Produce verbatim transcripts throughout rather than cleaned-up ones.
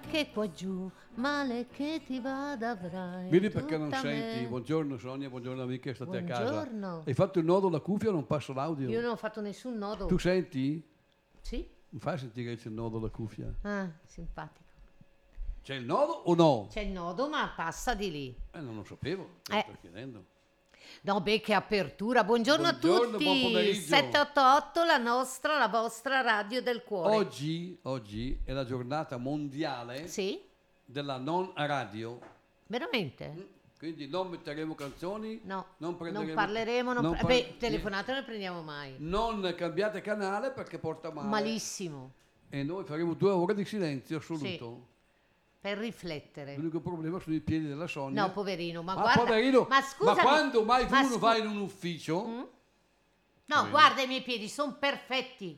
che qua giù, male che ti vada avrai. Vedi perché non tutta senti? me. Buongiorno Sonia, buongiorno amiche, state a Buongiorno. casa. Hai fatto il nodo alla cuffia o non passa l'audio? Io non ho fatto nessun nodo. Tu senti? Sì? Mi fai sentire che c'è il nodo alla cuffia? Ah, simpatico. C'è il nodo o no? C'è il nodo, ma passa di lì. Eh, non lo sapevo, te lo Eh. sto chiedendo. No, beh, che apertura. Buongiorno, Buongiorno, a tutti. buon pomeriggio. sette otto otto, la nostra, la vostra radio del cuore. Oggi, oggi è la giornata mondiale Sì? della non radio. Veramente? Quindi non metteremo canzoni, No, non non prenderemo... parleremo, non non par- par- beh, telefonate non ne prendiamo mai. Non cambiate canale perché porta male. Malissimo, E noi faremo due ore di silenzio assoluto. per riflettere. L'unico problema sono i piedi della Sonia. No, poverino, ma Ah, guarda, poverino, ma scusami, ma quando mai ma uno scu- va in un ufficio? Mm? No, Poverino. guarda i miei piedi, sono perfetti.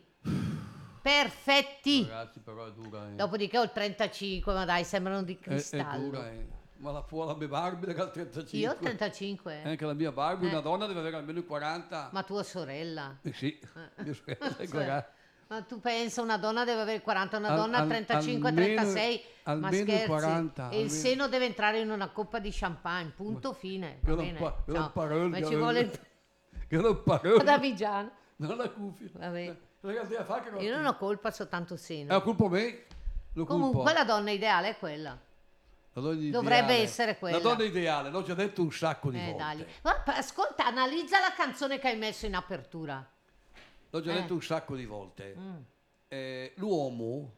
Perfetti. Ragazzi, però è dura. Eh. Dopodiché ho il trentacinque, ma dai, sembrano di È, è cristallo. dura, eh. Ma la può la mia Barbie che ha il trentacinque. Io ho il trentacinque, Eh, Anche la mia Barbie, Eh. una donna deve avere almeno i quaranta. ma tua sorella. Eh sì, mia sorella è Cioè, quaranta. ma tu pensa, una donna deve avere quaranta, una Al- donna al- trentacinque, almeno- trentasei, ma almeno scherzi. quaranta, E il almeno. seno deve entrare in una coppa di champagne, punto fine. Che Va non bene. pa- che non Ciao. parole, Ma che ci non- vuole il Che non parlo. davigiano. Non la cuffia. Vabbè. Ragazzi, a fare che non Io non ti- ho colpa, soltanto Eh, seno. lo colpo me. Lo Comunque colpo. la donna ideale è quella. La donna dovrebbe ideale. essere quella. La donna ideale, l'ho già detto un sacco di Eh, volte. dai. Ma pa- ascolta, analizza la canzone che hai messo in apertura. L'ho già Eh. detto un sacco di volte. Mm. Eh, l'uomo,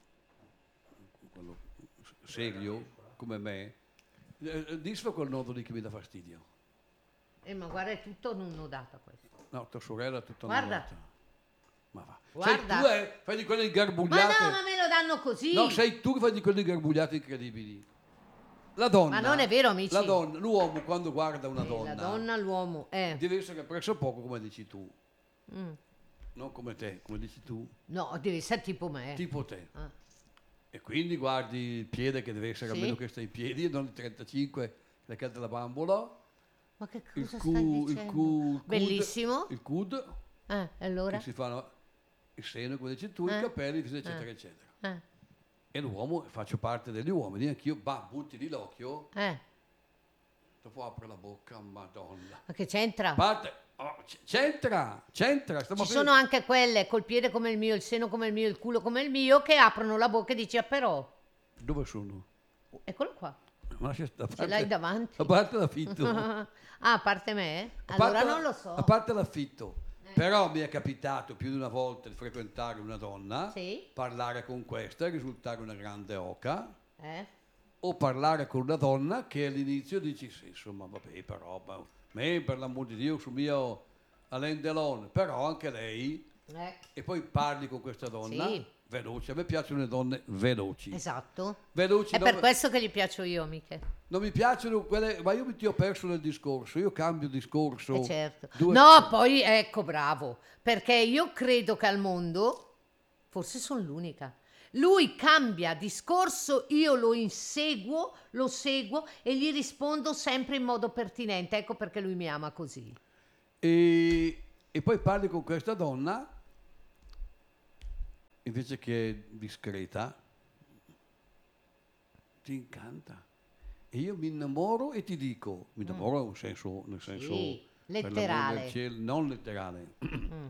quello serio come me, eh, disfa quel nodo lì che mi dà fastidio. Eh, ma guarda, è tutto non nodato questo. No, tua sorella è tutta Guarda. annodata. Ma va. Guarda. Sei tu, eh, fai di quelle Ma ingarbugliate. no, ma me lo danno così. No, sei tu che fai di quelle ingarbugliate incredibili. La donna. Ma non è vero, amici. La donna, l'uomo quando guarda una Eh, donna, La donna, l'uomo. Eh. deve essere presso poco come dici tu. Mm. Non come te, come dici tu. No, deve essere tipo me. Tipo te. Ah. E quindi guardi il piede che deve essere Sì. almeno che sta in piedi e non il trentacinque, la che della bambola. Ma che Il cosa cu, stai il dicendo? cu, il cud, Bellissimo. il cud, Eh, allora? che si fanno il seno, come dici tu, Eh. i capelli, eccetera, Eh. eccetera. Eh, E l'uomo, faccio parte degli uomini, anch'io, bah, butti lì l'occhio, eh. dopo apre la bocca, madonna. Ma che c'entra? Parte, oh, c- c'entra, c'entra. Stiamo Ci aprendo- sono anche quelle col piede come il mio, il seno come il mio, il culo come il mio, che aprono la bocca e dici, ah però. Dove sono? Eccolo qua. Ma lascia sta- a Ce parte- l'hai davanti. A parte l'affitto. ah, a parte me? A Allora parte la- non lo so. A parte l'affitto. Però mi è capitato più di una volta di frequentare una donna, Sì. parlare con questa e risultare una grande oca, Eh? o parlare con una donna che all'inizio dici sì, insomma, vabbè, però, ma- me per l'amor di Dio sul mio Alain Delon, però anche lei, Eh, e poi parli con questa donna, Sì. veloce, a me piacciono le donne veloci. esatto. Veloci, È non, per questo che gli piaccio io, amiche. non mi piacciono quelle, ma io mi ti ho perso nel discorso, io cambio discorso. Eh, certo. due- No, poi ecco, bravo, perché io credo che al mondo, forse sono l'unica, lui cambia discorso, io lo inseguo, lo seguo e gli rispondo sempre in modo pertinente. Ecco perché lui mi ama così. E, e poi parli con questa donna, invece che discreta, ti incanta. E io mi innamoro e ti dico, mi innamoro nel senso, nel senso Sì, per l'amor letterale. del cielo, non letterale. Mm.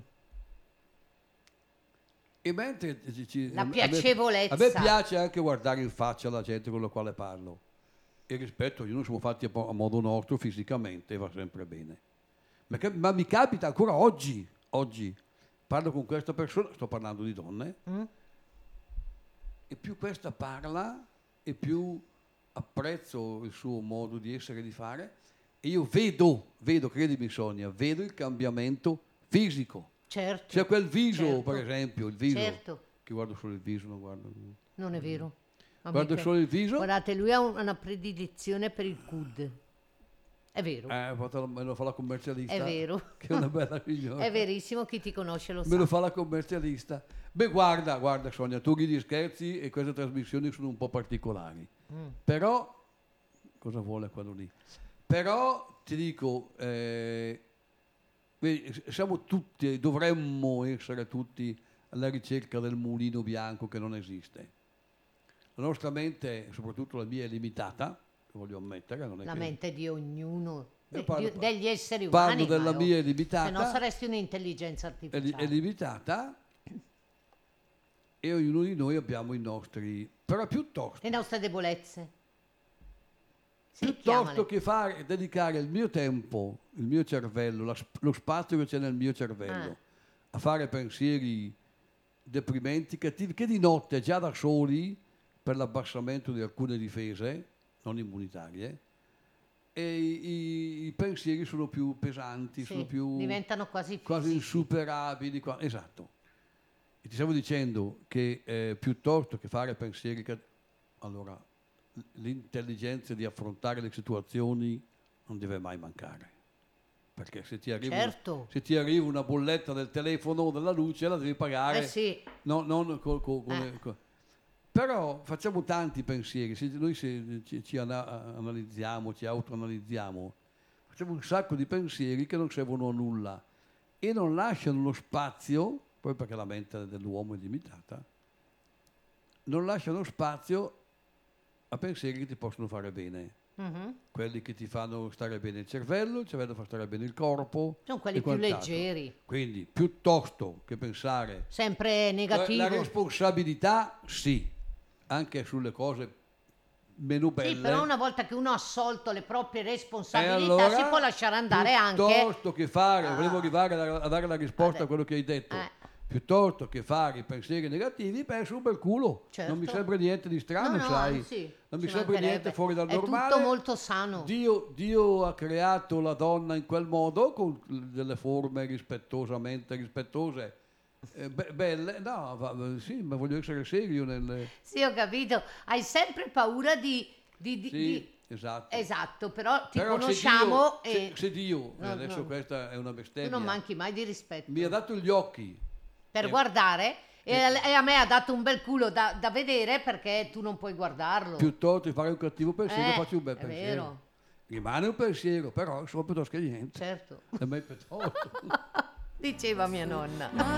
E mentre ci- ci- La a me- piacevolezza. A me piace anche guardare in faccia la gente con la quale parlo. E rispetto, io non siamo fatti a, po- a modo nostro fisicamente, va sempre bene. Ma, che- ma mi capita ancora oggi, oggi, parlo con questa persona, sto parlando di donne, Mm? e più questa parla e più apprezzo il suo modo di essere e di fare, e io vedo, vedo, credimi Sonia, vedo il cambiamento fisico. Certo. C'è quel viso, Certo. per esempio, il viso, Certo. che guardo solo il viso, non guardo... Non è vero. Guardo Amiche. solo il viso. Guardate, lui ha un- una predilezione per il cud. È vero. Eh, fatto- me lo fa la commercialista. È vero. Che è una bella signora. È verissimo, chi ti conosce lo Me sa. lo fa la commercialista. Beh, guarda, guarda Sonia, tu ridi scherzi e queste trasmissioni sono un po' particolari. Mm. Però, cosa vuole quello lì? Però, ti dico, eh, vedi, siamo tutti, dovremmo essere tutti alla ricerca del mulino bianco che non esiste. la nostra mente, soprattutto la mia, è limitata, voglio ammettere. Non è La che... mente di ognuno, Io de- parlo- di- degli esseri parlo umani. della ma mia è oh, limitata. se no saresti un'intelligenza È, li- artificiale. è limitata e ognuno di noi abbiamo i nostri, però piuttosto, Le nostre debolezze. Sì, piuttosto chiamale. che fare, dedicare il mio tempo, il mio cervello, la sp- lo spazio che c'è nel mio cervello, Ah. a fare pensieri deprimenti, cattivi, che di notte già da soli, per l'abbassamento di alcune difese non immunitarie, e i, i- i pensieri sono più pesanti, Sì, sono più diventano quasi quasi fisici. insuperabili. qua- Esatto. E ti stavo dicendo che eh, piuttosto che fare pensieri, cat- allora l- l'intelligenza di affrontare le situazioni non deve mai mancare. Perché se ti arriva, Certo. se ti arriva una bolletta del telefono o della luce, la devi pagare. Eh sì, No, non co- co- con Eh. le- co- Però facciamo tanti pensieri, se noi se ci, ci ana- analizziamo, ci autoanalizziamo, facciamo un sacco di pensieri che non servono a nulla e non lasciano lo spazio, poi perché la mente dell'uomo è limitata, non lasciano spazio a pensieri che ti possono fare bene. mhm. Quelli che ti fanno stare bene il cervello, il cervello fa stare bene il corpo. Sono quelli e più quant'altro. leggeri, Quindi, piuttosto che pensare sempre la, negativo. la responsabilità, sì, anche sulle cose meno belle. Sì, però una volta che uno ha assolto le proprie responsabilità E allora, si può lasciare andare anche. piuttosto che fare, Ah. volevo arrivare a, a dare la risposta Ade- a quello che hai detto. Eh. Piuttosto che fare i pensieri negativi, penso un bel culo. Certo. Non mi sembra niente di strano, No, no, sai. anzi, non mi ci sembra niente mancherebbe. fuori dal È normale. tutto molto sano. Dio, Dio ha creato la donna in quel modo, con delle forme rispettosamente rispettose, eh, be- belle. No, va- sì, ma voglio essere serio nel... Sì, ho capito. Hai sempre paura di... di- di- Sì, di- esatto. Esatto, però ti Però conosciamo se Dio, e se, se Dio, No, adesso no. questa è una tu bestemmia, non manchi mai di rispetto. mi ha dato gli occhi, Per eh, guardare e, eh. e a me ha dato un bel culo da, da vedere perché tu non puoi guardarlo. piuttosto di fare un cattivo pensiero Eh, faccio un bel è pensiero. vero. Rimane un pensiero, però sono piuttosto che niente. Certo, È mai piuttosto. diceva mia nonna.